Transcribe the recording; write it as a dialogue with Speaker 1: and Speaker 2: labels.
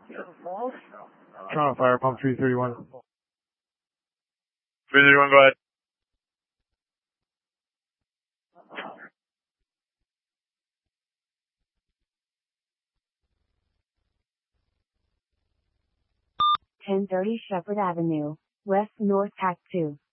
Speaker 1: Toronto Fire Pump 331.
Speaker 2: 331, go ahead.
Speaker 3: "1030 Shepherd Avenue, West North Act 2.